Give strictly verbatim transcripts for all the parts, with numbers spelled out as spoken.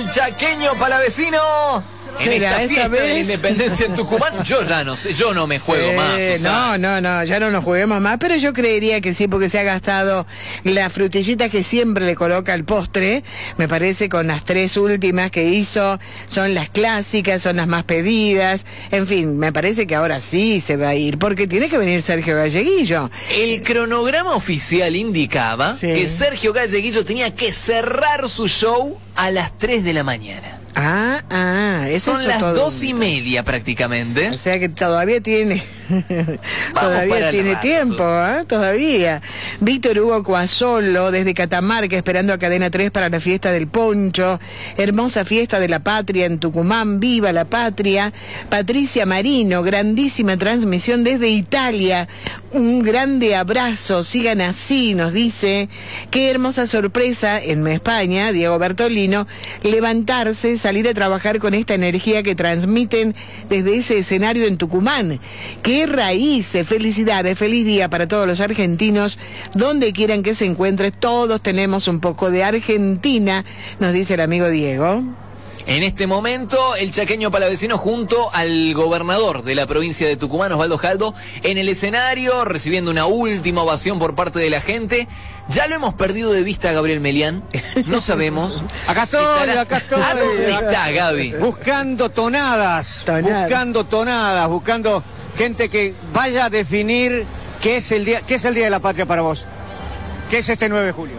el chaqueño palavecino. En esta fiesta de la independencia en Tucumán, yo ya no sé, yo no me juego sí, más. O sea. No, no, no, ya no nos juguemos más, pero yo creería que sí, porque se ha gastado la frutillita que siempre le coloca al postre, me parece, con las tres últimas que hizo, son las clásicas, son las más pedidas, en fin, me parece que ahora sí se va a ir, porque tiene que venir Sergio Galleguillo. El cronograma oficial indicaba sí. que Sergio Galleguillo tenía que cerrar su show a las tres de la mañana. Ah, ah, eso son las dos y media prácticamente. O sea que todavía tiene, todavía tiene tiempo, ¿eh? Todavía. Víctor Hugo Coasolo desde Catamarca esperando a Cadena tres para la fiesta del poncho. Hermosa fiesta de la patria en Tucumán, viva la patria. Patricia Marino, grandísima transmisión desde Italia. Un grande abrazo, sigan así, nos dice. Qué hermosa sorpresa en España, Diego Bertolino, levantarse, salir a trabajar con esta energía que transmiten desde ese escenario en Tucumán. ¡Qué raíces! Felicidades, feliz día para todos los argentinos, donde quieran que se encuentre, todos tenemos un poco de Argentina, nos dice el amigo Diego. En este momento, el chaqueño palavecino junto al gobernador de la provincia de Tucumán, Osvaldo Jaldo, en el escenario, recibiendo una última ovación por parte de la gente. Ya lo hemos perdido de vista a Gabriel Melián, no sabemos. Acá estoy, si estará... acá estoy. ¿A dónde está, Gaby? Buscando tonadas, Tonada. buscando tonadas, buscando gente que vaya a definir qué es el día, qué es el Día de la Patria para vos. ¿Qué es este nueve de julio?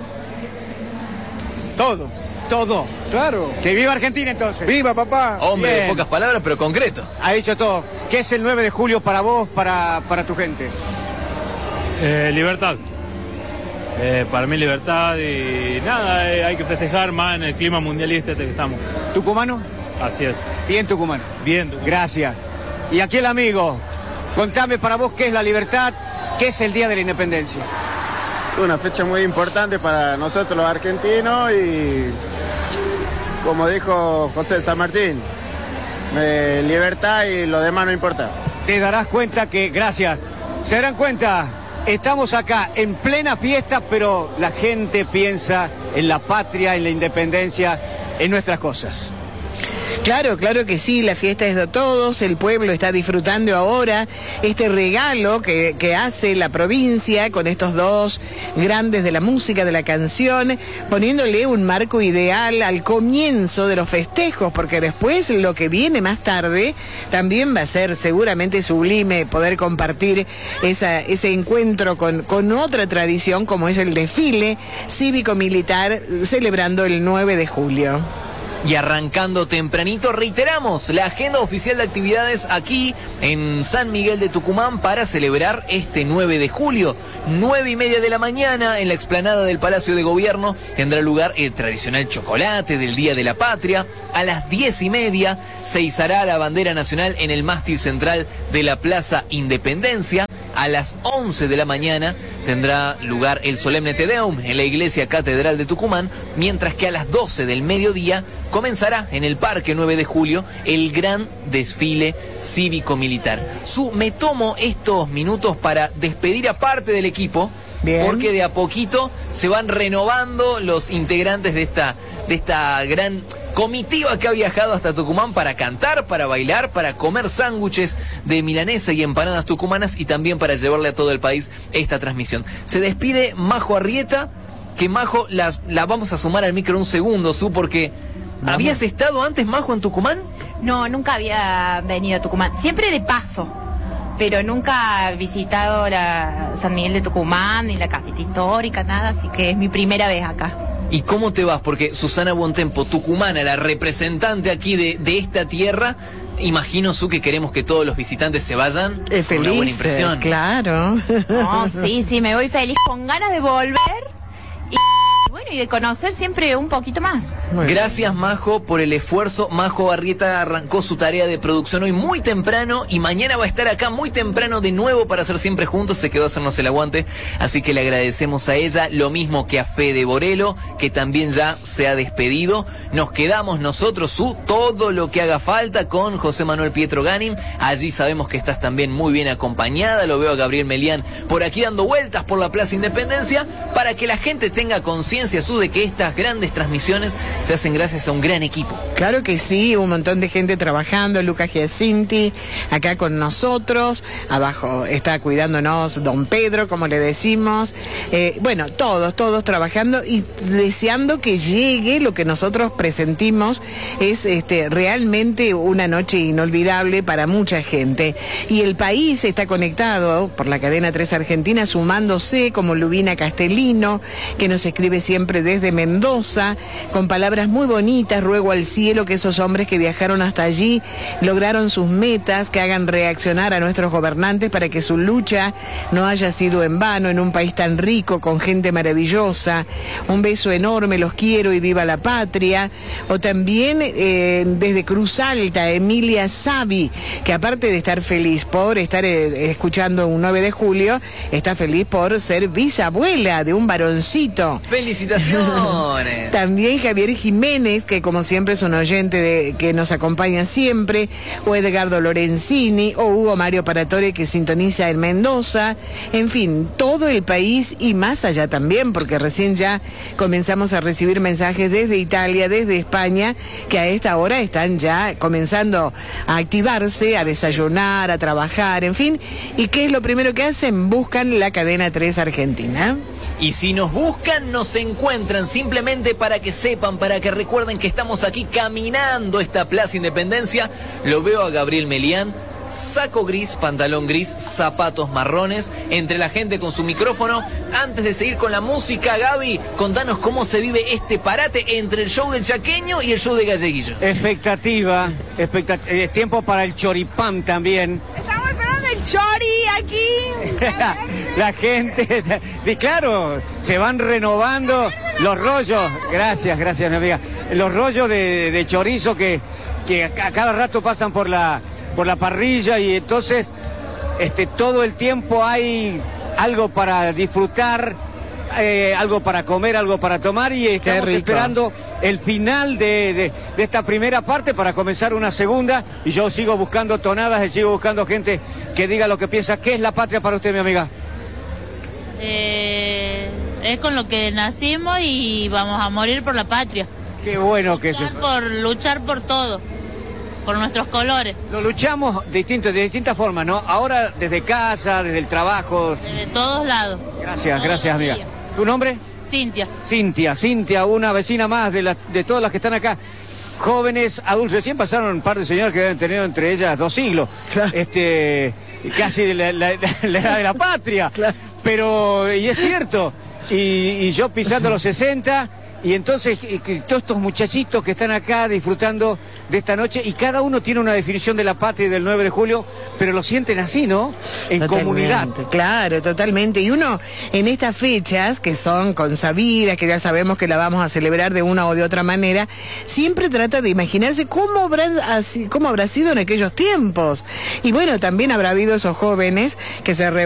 Todo. Todo. Claro. Que viva Argentina entonces. ¡Viva, papá! Hombre Bien. de pocas palabras, pero concreto. Ha dicho todo. ¿Qué es el nueve de julio para vos, para, para tu gente? Eh, libertad. Eh, para mí libertad y nada, eh, hay que festejar más en el clima mundialista este que estamos. ¿Tucumano? Así es. Bien tucumano. Bien tucumano. Gracias. Y aquí el amigo. Contame para vos qué es la libertad, qué es el Día de la Independencia. Una fecha muy importante para nosotros los argentinos y, como dijo José de San Martín, eh, libertad y lo demás no importa. Te darás cuenta que, gracias, se darán cuenta, estamos acá en plena fiesta, pero la gente piensa en la patria, en la independencia, en nuestras cosas. Claro, claro que sí, la fiesta es de todos, el pueblo está disfrutando ahora este regalo que, que hace la provincia con estos dos grandes de la música, de la canción, poniéndole un marco ideal al comienzo de los festejos, porque después lo que viene más tarde también va a ser seguramente sublime poder compartir esa, ese encuentro con, con otra tradición como es el desfile cívico-militar celebrando el nueve de julio. Y arrancando tempranito, reiteramos la agenda oficial de actividades aquí en San Miguel de Tucumán para celebrar este nueve de julio. nueve y media de la mañana en la explanada del Palacio de Gobierno tendrá lugar el tradicional chocolate del Día de la Patria. A las diez y media se izará la bandera nacional en el mástil central de la Plaza Independencia. A las once de la mañana tendrá lugar el solemne Te Deum en la Iglesia Catedral de Tucumán, mientras que a las doce del mediodía comenzará en el Parque nueve de julio el gran desfile cívico-militar. Su, me tomo estos minutos para despedir a parte del equipo. Bien. Porque de a poquito se van renovando los integrantes de esta, de esta gran comitiva que ha viajado hasta Tucumán para cantar, para bailar, para comer sándwiches de milanesa y empanadas tucumanas y también para llevarle a todo el país esta transmisión. Se despide Majo Arrieta, que Majo las, la vamos a sumar al micro un segundo, Su, porque vamos. ¿Habías estado antes, Majo, en Tucumán? No, nunca había venido a Tucumán, siempre de paso. Pero nunca he visitado la San Miguel de Tucumán, ni la casita histórica, nada, así que es mi primera vez acá. ¿Y cómo te vas? Porque Susana Buontempo, tucumana, la representante aquí de, de esta tierra, imagino, Su, que queremos que todos los visitantes se vayan es con feliz, una buena impresión. Claro. No, sí, sí, me voy feliz, con ganas de volver y bueno, y de conocer siempre un poquito más. Gracias, Majo, por el esfuerzo. Majo Arrieta arrancó su tarea de producción hoy muy temprano y mañana va a estar acá muy temprano de nuevo para hacer siempre juntos. Se quedó a hacernos el aguante, así que le agradecemos a ella, lo mismo que a Fede Borelo, que también ya se ha despedido. Nos quedamos nosotros, Su, todo lo que haga falta con José Manuel Pietro Ganim. Allí sabemos que estás también muy bien acompañada. Lo veo a Gabriel Melián por aquí dando vueltas por la Plaza Independencia para que la gente tenga conciencia conciencia, Su, de que estas grandes transmisiones se hacen gracias a un gran equipo. Claro que sí, un montón de gente trabajando, Lucas Giacinti, acá con nosotros, abajo está cuidándonos don Pedro, como le decimos, eh, bueno, todos, todos trabajando y deseando que llegue lo que nosotros presentimos, es este, realmente una noche inolvidable para mucha gente. Y el país está conectado por la cadena tres Argentina, sumándose como Lubina Castellino, que nos escribe siempre desde Mendoza, con palabras muy bonitas: ruego al cielo que esos hombres que viajaron hasta allí lograron sus metas, que hagan reaccionar a nuestros gobernantes para que su lucha no haya sido en vano en un país tan rico, con gente maravillosa. Un beso enorme, los quiero y viva la patria. O también eh, desde Cruz Alta, Emilia Savi, que aparte de estar feliz por estar eh, escuchando un nueve de julio, está feliz por ser bisabuela de un varoncito. ¡Felicitaciones! También Javier Jiménez, que como siempre es un oyente de, que nos acompaña siempre, o Edgardo Lorenzini, o Hugo Mario Paratore, que sintoniza en Mendoza. En fin, todo el país y más allá también, porque recién ya comenzamos a recibir mensajes desde Italia, desde España, que a esta hora están ya comenzando a activarse, a desayunar, a trabajar, en fin. ¿Y qué es lo primero que hacen? Buscan la cadena tres Argentina. Y si nos buscan, nos encuentran, simplemente para que sepan, para que recuerden que estamos aquí caminando esta Plaza Independencia. Lo veo a Gabriel Melián, saco gris, pantalón gris, zapatos marrones, entre la gente con su micrófono. Antes de seguir con la música, Gaby, contanos cómo se vive este parate entre el show del chaqueño y el show de Galleguillo. Expectativa, expectat eh, tiempo para el choripán también. Estamos esperando el chori aquí. La gente, y claro, se van renovando los rollos. Gracias, gracias, mi amiga. Los rollos de, de chorizo que, que a cada rato pasan por la, por la parrilla, y entonces este, todo el tiempo hay algo para disfrutar, eh, algo para comer, algo para tomar, y estamos esperando el final de, de, de esta primera parte para comenzar una segunda. Y yo sigo buscando tonadas y sigo buscando gente que diga lo que piensa. ¿Qué es la patria para usted, mi amiga? Eh, es con lo que nacimos y vamos a morir por la patria. Qué bueno que es eso. Por luchar por todo, por nuestros colores. Lo luchamos distinto, de distintas formas, ¿no? Ahora desde casa, desde el trabajo. De todos lados. Gracias, gracias, amiga. ¿Tu nombre? Cintia. Cintia, Cintia, una vecina más de, la, de todas las que están acá. Jóvenes, adultos. Recién pasaron un par de señoras que habían tenido entre ellas dos siglos. Claro. Este, casi la, la, la edad de la patria. Claro. Pero, y es cierto, y, y yo pisando los sesenta, y entonces y, y todos estos muchachitos que están acá disfrutando de esta noche, y cada uno tiene una definición de la patria y del nueve de julio, pero lo sienten así, ¿no? En totalmente, comunidad. Claro, totalmente. Y uno, en estas fechas, que son consabidas, que ya sabemos que la vamos a celebrar de una o de otra manera, siempre trata de imaginarse cómo habrá, cómo habrá sido en aquellos tiempos. Y bueno, también habrá habido esos jóvenes que se